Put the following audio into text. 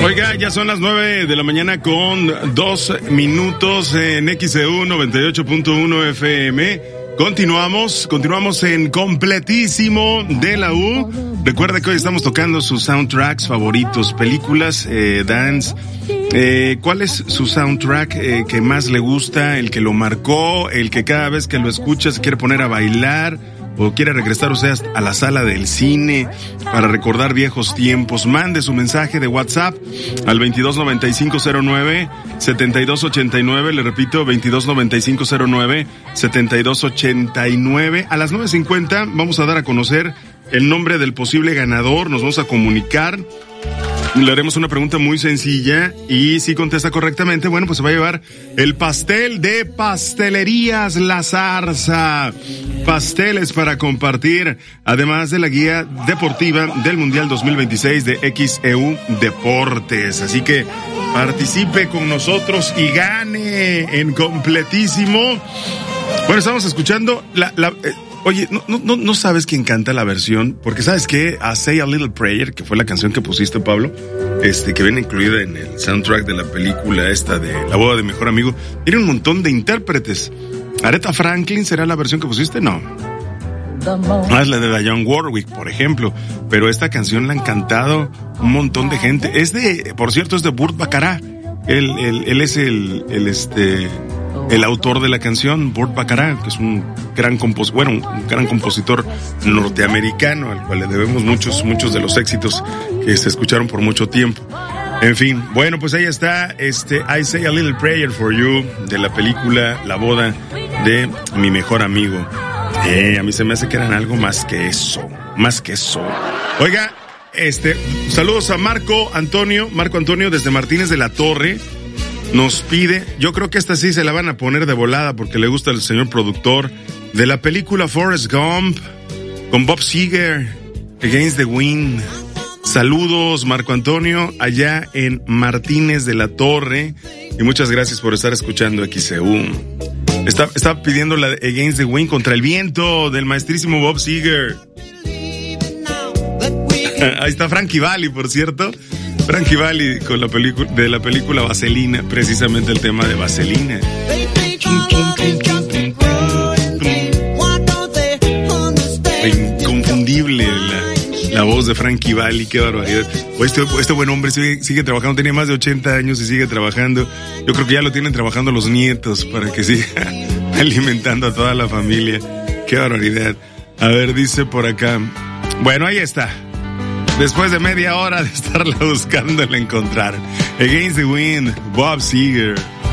Oiga, ya son las 9 de la mañana con 2 minutos en XEU 98.1 FM. Continuamos en Completísimo de la U. Recuerda que hoy estamos tocando sus soundtracks favoritos, películas, dance. ¿Cuál es su soundtrack que más le gusta, el que lo marcó, el que cada vez que lo escucha se quiere poner a bailar o quiere regresar usted a la sala del cine para recordar viejos tiempos? Mande su mensaje de WhatsApp al 229509-7289, le repito, 229509-7289. A las 9:50 vamos a dar a conocer el nombre del posible ganador, nos vamos a comunicar. Le haremos una pregunta muy sencilla y si contesta correctamente, bueno, pues se va a llevar el pastel de Pastelerías La Zarza. Pasteles para compartir, además de la guía deportiva del Mundial 2026 de XEU Deportes. Así que participe con nosotros y gane en Completísimo. Bueno, estamos escuchando oye, no sabes quién canta la versión, porque ¿sabes qué? A Say a Little Prayer, que fue la canción que pusiste, Pablo, que viene incluida en el soundtrack de la película esta de La boda de mejor amigo, tiene un montón de intérpretes. Aretha Franklin, ¿será la versión que pusiste? No. Es la de Dionne Warwick, por ejemplo, pero esta canción la han cantado un montón de gente. Por cierto, es de Burt Bacharach. Él es el autor de la canción, Burt Bacharach, que es un gran compositor norteamericano al cual le debemos muchos de los éxitos que se escucharon por mucho tiempo. En fin, bueno, pues ahí está I Say a Little Prayer for You de la película La boda de mi mejor amigo. A mí se me hace que eran algo más que eso. Oiga, saludos a Marco Antonio desde Martínez de la Torre. Nos pide, yo creo que esta sí se la van a poner de volada porque le gusta al señor productor, de la película Forrest Gump, con Bob Seger, Against the Wind. Saludos, Marco Antonio, allá en Martínez de la Torre, y muchas gracias por estar escuchando XEU. Está pidiendo la de Against the Wind, Contra el viento, del maestrísimo Bob Seger. Ahí está Frankie Valli, por cierto. Frankie Valli con la película Vaselina, precisamente el tema de Vaselina. Inconfundible la voz de Frankie Valli, qué barbaridad. Este buen hombre sigue trabajando, tenía más de 80 años y sigue trabajando. Yo creo que ya lo tienen trabajando los nietos para que siga alimentando a toda la familia. Qué barbaridad. A ver, dice por acá. Bueno, ahí está. Después de media hora de estarla buscando, la encontraron. Against the Wind, Bob Seger.